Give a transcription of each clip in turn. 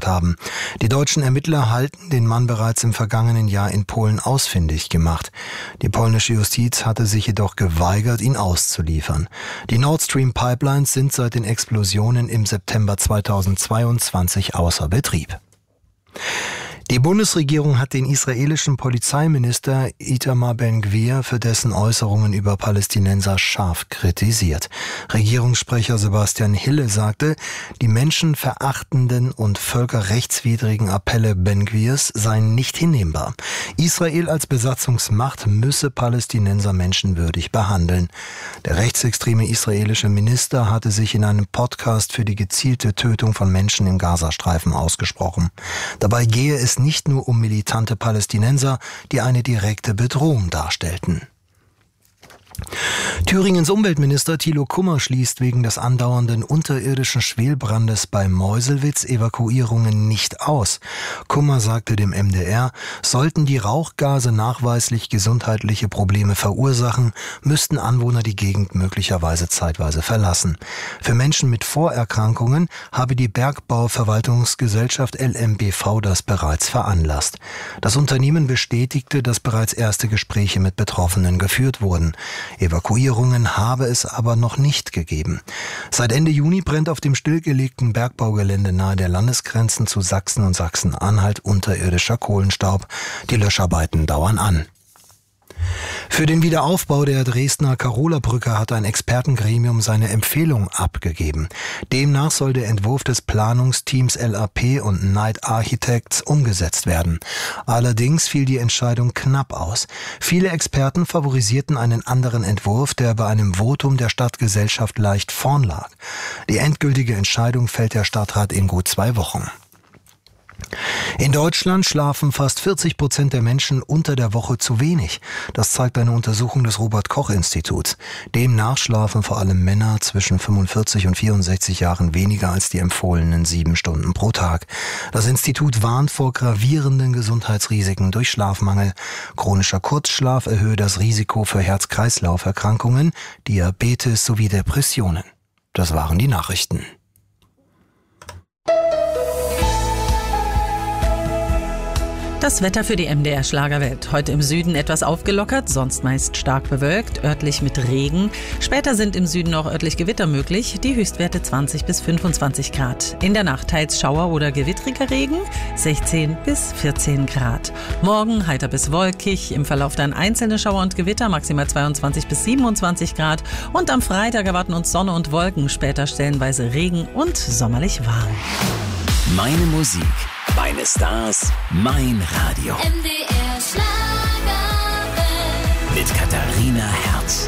haben. Die deutschen Ermittler halten den Mann bereits im vergangenen Jahr in Polen ausfindig gemacht. Die polnische Justiz hatte sich jedoch geweigert, ihn auszuliefern. Die Nord Stream Pipelines sind seit den Explosionen im September 2022 außer Betrieb. Die Bundesregierung hat den israelischen Polizeiminister Itamar Ben-Gvir für dessen Äußerungen über Palästinenser scharf kritisiert. Regierungssprecher Sebastian Hille sagte, die menschenverachtenden und völkerrechtswidrigen Appelle Ben-Gvirs seien nicht hinnehmbar. Israel als Besatzungsmacht müsse Palästinenser menschenwürdig behandeln. Der rechtsextreme israelische Minister hatte sich in einem Podcast für die gezielte Tötung von Menschen im Gazastreifen ausgesprochen. Dabei gehe es nicht nur um militante Palästinenser, die eine direkte Bedrohung darstellten. Thüringens Umweltminister Thilo Kummer schließt wegen des andauernden unterirdischen Schwelbrandes bei Meuselwitz Evakuierungen nicht aus. Kummer sagte dem MDR, sollten die Rauchgase nachweislich gesundheitliche Probleme verursachen, müssten Anwohner die Gegend möglicherweise zeitweise verlassen. Für Menschen mit Vorerkrankungen habe die Bergbauverwaltungsgesellschaft LMBV das bereits veranlasst. Das Unternehmen bestätigte, dass bereits erste Gespräche mit Betroffenen geführt wurden. Evakuierungen habe es aber noch nicht gegeben. Seit Ende Juni brennt auf dem stillgelegten Bergbaugelände nahe der Landesgrenzen zu Sachsen und Sachsen-Anhalt unterirdischer Kohlenstaub. Die Löscharbeiten dauern an. Für den Wiederaufbau der Dresdner Karola-Brücke hat ein Expertengremium seine Empfehlung abgegeben. Demnach soll der Entwurf des Planungsteams LAP und Knight Architects umgesetzt werden. Allerdings fiel die Entscheidung knapp aus. Viele Experten favorisierten einen anderen Entwurf, der bei einem Votum der Stadtgesellschaft leicht vorn lag. Die endgültige Entscheidung fällt der Stadtrat in gut 2 Wochen. In Deutschland schlafen fast 40% der Menschen unter der Woche zu wenig. Das zeigt eine Untersuchung des Robert-Koch-Instituts. Demnach schlafen vor allem Männer zwischen 45 und 64 Jahren weniger als die empfohlenen 7 Stunden pro Tag. Das Institut warnt vor gravierenden Gesundheitsrisiken durch Schlafmangel. Chronischer Kurzschlaf erhöhe das Risiko für Herz-Kreislauf-Erkrankungen, Diabetes sowie Depressionen. Das waren die Nachrichten. Das Wetter für die MDR Schlagerwelt. Heute im Süden etwas aufgelockert, sonst meist stark bewölkt, örtlich mit Regen. Später sind im Süden auch örtlich Gewitter möglich, die Höchstwerte 20 bis 25 Grad. In der Nacht teils Schauer oder gewittriger Regen, 16 bis 14 Grad. Morgen heiter bis wolkig, im Verlauf dann einzelne Schauer und Gewitter, maximal 22 bis 27 Grad. Und am Freitag erwarten uns Sonne und Wolken, später stellenweise Regen und sommerlich warm. Meine Musik, meine Stars, mein Radio. MDR Schlagerwelt. Mit Katharina Herz.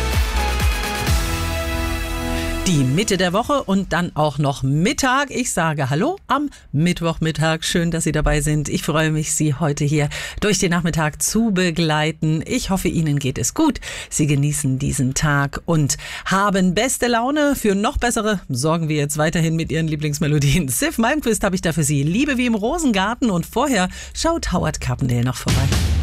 Die Mitte der Woche und dann auch noch Mittag. Ich sage Hallo am Mittwochmittag. Schön, dass Sie dabei sind. Ich freue mich, Sie heute hier durch den Nachmittag zu begleiten. Ich hoffe, Ihnen geht es gut. Sie genießen diesen Tag und haben beste Laune. Für noch bessere sorgen wir jetzt weiterhin mit Ihren Lieblingsmelodien. Sif Malmquist habe ich da für Sie. Liebe wie im Rosengarten und vorher schaut Howard Carpendale noch vorbei.